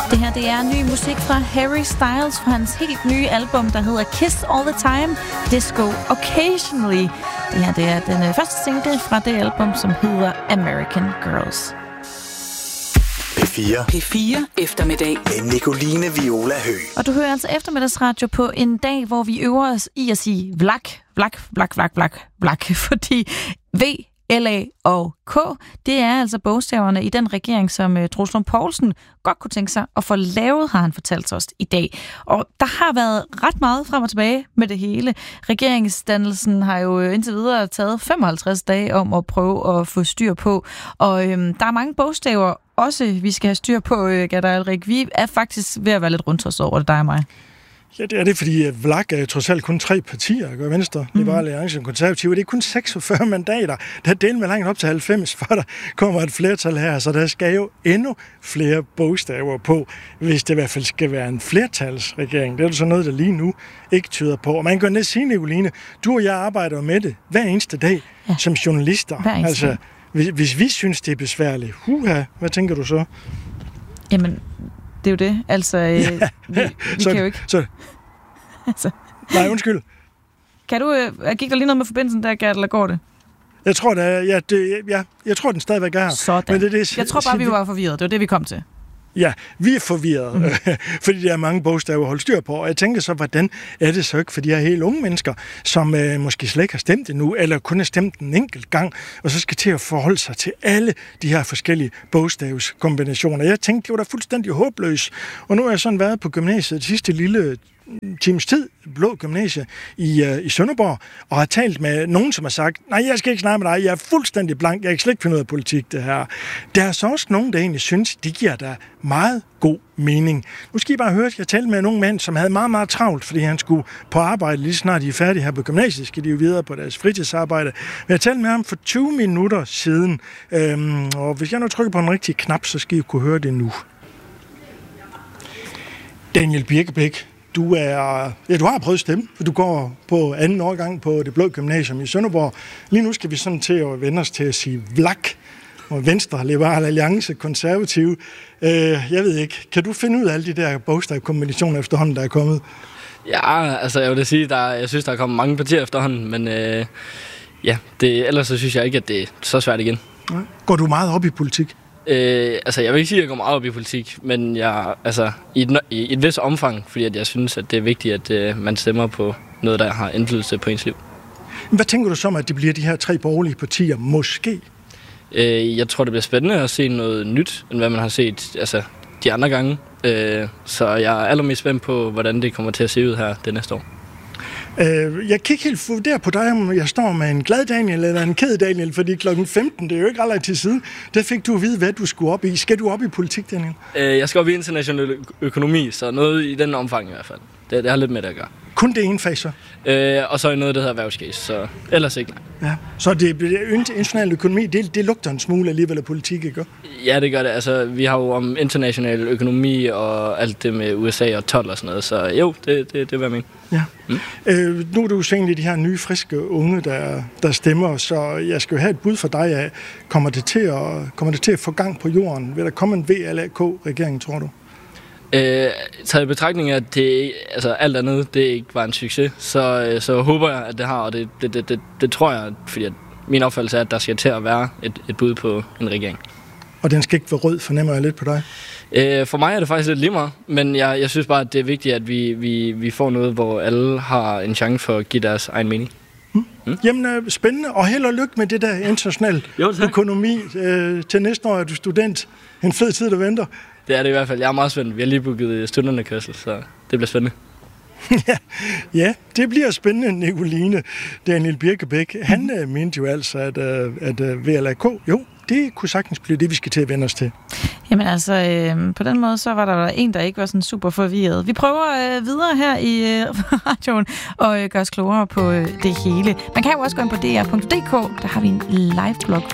Det her, det er ny musik fra Harry Styles fra hans helt nye album, der hedder Kiss All The Time, Disco Occasionally. Det her, det er den første single fra det album, som hedder American Girls. P4 eftermiddag med Nicoline Viola Høgh. Og du hører altså eftermiddagsradio på en dag, hvor vi øver os i at sige vlak, fordi V, LA og K, det er altså bogstaverne i den regering, som Troels Lund Poulsen godt kunne tænke sig at få lavet, har han fortalt os i dag. Og der har været ret meget frem og tilbage med det hele. Regeringsdannelsen har jo indtil videre taget 55 dage om at prøve at få styr på. Og der er mange bogstaver også, vi skal have styr på, Gerda Alrik. Vi er faktisk ved at være lidt rundt over det, dig og mig. Ja, det er det, fordi VLAK er jo trods alt kun 3 partier, gør Venstre, Liberale Alliance og Konservative. Det er kun 46 mandater. Der er delt med langt op til 90, for der kommer et flertal her, så der skal jo endnu flere bogstaver på, hvis det i hvert fald skal være en flertalsregering. Det er jo så noget, der lige nu ikke tyder på. Og man kan næsten sige, Nicoline, du og jeg arbejder med det hver eneste dag som journalister. Altså, hvis vi synes, det er besværligt, hvad tænker du så? Jamen, det er jo det. Altså, vi kan jo ikke... Altså. Nej, undskyld. Kan du... gik der lige noget med forbindelsen der, Gert, eller går det? Jeg tror, jeg tror, den stadigvæk er her. Sådan. Men jeg tror bare, vi var forvirret. Det var det, vi kom til. Ja, vi er forvirrede, fordi der er mange bogstaver at holde styr på. Og jeg tænker så, hvordan er det så ikke for de her helt unge mennesker, som måske slet ikke har stemt endnu, eller kun har stemt en enkelt gang, og så skal til at forholde sig til alle de her forskellige bogstavskombinationer. Jeg tænkte, det var da fuldstændig håbløst. Og nu har jeg sådan været på gymnasiet det sidste lille times tid, Blå Gymnasie i Sønderborg, og har talt med nogen, som har sagt, nej, jeg skal ikke snakke med dig, jeg er fuldstændig blank, jeg kan slet ikke finde ud af politik, det her. Der er så også nogen, der egentlig synes, det giver da meget god mening. Nu skal I bare høre, at jeg talte med en ung mand, som havde meget, meget travlt, fordi han skulle på arbejde, lige snart de er færdige her på gymnasiet, skal de jo videre på deres fritidsarbejde. Men jeg talte med ham for 20 minutter siden, og hvis jeg nu trykker på en rigtig knap, så skal I kunne høre det nu. Daniel Birkebæk, du har prøvet at stemme, for du går på anden årgang på det Blå Gymnasium i Sønderborg. Lige nu skal vi sådan til at vende os til at sige VLAK, og Venstre, Liberale Alliance, Konservative. Jeg ved ikke, kan du finde ud af alle de der bogstavkombinationer efterhånden, der er kommet? Ja, altså jeg vil sige, jeg synes, der er kommet mange partier efterhånden, men ellers så synes jeg ikke, at det er så svært igen. Går du meget op i politik? Jeg vil ikke sige, at jeg går meget op i politik, men i et vis omfang, fordi at jeg synes, at det er vigtigt, at man stemmer på noget, der har indflydelse på ens liv. Hvad tænker du så om, at det bliver de her 3 borgerlige partier måske? Jeg tror, det bliver spændende at se noget nyt, end hvad man har set de andre gange. Så jeg er allermest spændt på, hvordan det kommer til at se ud her det næste år. Jeg kigger helt der på dig, om jeg står med en glad Daniel eller en ked Daniel, fordi klokken 15, det er jo ikke ret til siden, der fik du at vide, hvad du skulle op i. Skal du op i politik, Daniel? Jeg skal op i international økonomi, så noget i den omfang i hvert fald. Det har lidt med det at gøre. Kun det ene fag så? Og så noget, der hedder erhvervscase, så ellers ikke. Ja. Så det international økonomi, det lugter en smule alligevel af politik, ikke? Ja, det gør det. Altså, vi har jo om international økonomi og alt det med USA og 12 og sådan noget, så jo, det vil jeg mene. Ja. Nu er du jo egentlig de her nye, friske unge, der stemmer, så jeg skal jo have et bud for dig af, kommer det til at få gang på jorden? Vil der komme en VLAK-regering, tror du? Taget i betragtning af, at det, alt andet det ikke var en succes, så håber jeg, at det har, og det tror jeg, fordi at min opfattelse er, at der skal til at være et bud på en regering. Og den skal ikke være rød, fornemmer jeg lidt på dig? For mig er det faktisk lidt lige meget, men jeg synes bare, at det er vigtigt, at vi får noget, hvor alle har en chance for at give deres egen mening. Jamen, spændende, og held og lykke med det der internationale økonomi. Til næste år er du student. En fed tid, der venter. Det er det i hvert fald. Jeg er meget spændt. Vi har lige booket studenterkørsel, så det bliver spændende. Ja, det bliver spændende, Nicoline. Daniel Birkebæk, han mente jo altså, at VLAK, det kunne sagtens blive det, vi skal til at vende os til. Jamen på den måde, så var der en, der ikke var sådan super forvirret. Vi prøver videre her i radioen og gøre os klogere på det hele. Man kan jo også gå ind på dr.dk, der har vi en live-blog,